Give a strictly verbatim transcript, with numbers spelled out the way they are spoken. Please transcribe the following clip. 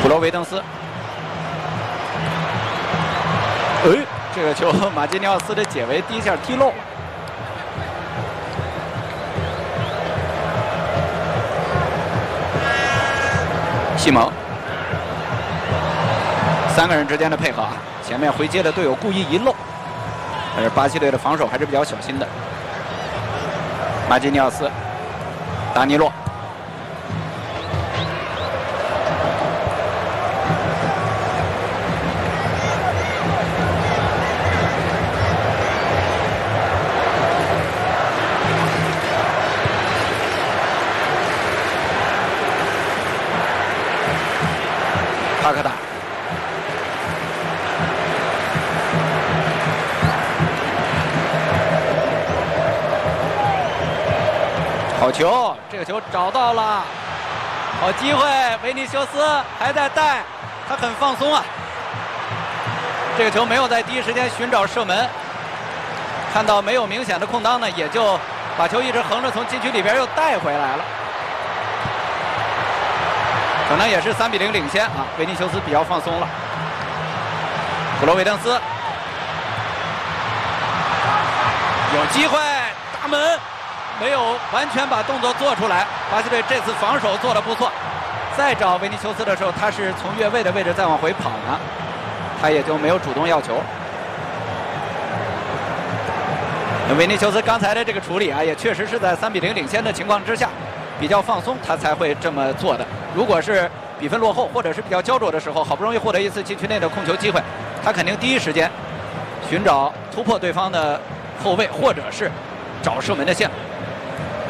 普罗维登斯，哎，这个球马基尼奥斯的解围第一下踢漏。西蒙，三个人之间的配合啊，前面回接的队友故意一漏，但是巴西队的防守还是比较小心的。马基尼奥斯，达尼洛。 帕克达，好球！这个球找到了，好机会！维尼修斯还在带，他很放松啊。这个球没有在第一时间寻找射门，看到没有明显的空当呢，也就把球一直横着从禁区里边又带回来了。 可能也是三比零领先啊，维尼修斯比较放松了。普罗维登斯有机会，大门没有完全把动作做出来。巴西队这次防守做得不错，再找维尼修斯的时候，他是从越位的位置再往回跑呢，他也就没有主动要球。维尼修斯刚才的这个处理啊，也确实是在三比零领先的情况之下。 比较放松，他才会这么做的。如果是比分落后，或者是比较焦灼的时候，好不容易获得一次禁区内的控球机会，他肯定第一时间寻找突破对方的后卫，或者是找射门的线路。